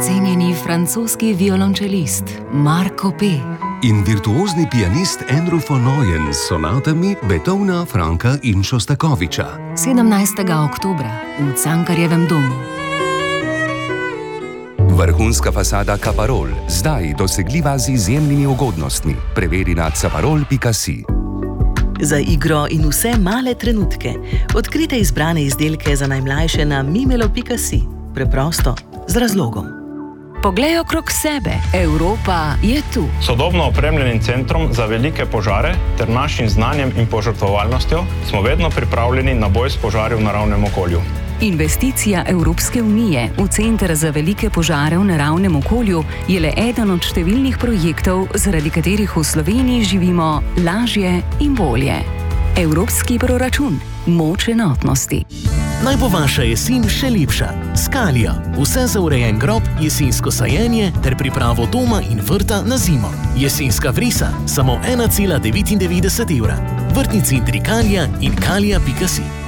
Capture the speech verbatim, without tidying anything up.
cenjeni francoski violončelist Marco P. in virtuozni pianist Andrew von Neuen s sonatami Beethovna, Franka in Šostakoviča. sedemnajstega oktobra v Cankarjevem domu. Vrhunska fasada Caparol, zdaj dosegljiva z izjemnimi ugodnostmi. Preveri na caparol pika si. Za igro in vse male trenutke. Odkrite izbrane izdelke za najmlajše na mimelo pika si. Preprosto, z razlogom. Poglej okrog sebe, Evropa je tu. Sodobno opremljenim centrom za velike požare ter našim znanjem in požrtvovalnostjo smo vedno pripravljeni na boj s požari v naravnem okolju. Investicija Evropske unije v Center za velike požare v naravnem okolju je le eden od številnih projektov, zaradi katerih v Sloveniji živimo lažje in bolje. Evropski proračun. Moč enotnosti. Naj bo vaša jesen še lepša. Skalija. Vse za urejen grob, jesensko sajenje ter pripravo doma in vrta na zimo. Jesenska vrisa. Samo ena cela devetindevetdeset evra. Vrtni centri Kalija in kalija pika si.